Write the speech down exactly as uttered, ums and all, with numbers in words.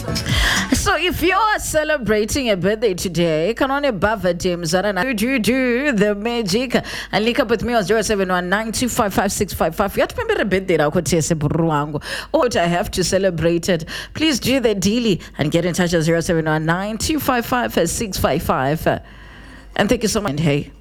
So if you're celebrating a birthday today, can on a birthday, Mzarana, do do the magic and link up with me on zero seven one nine two five five six five five. You have to remember a birthday, or I have to celebrate it. Please do the dealy and get in touch at zero seven one nine two five five six five five. And thank you so much. Hey.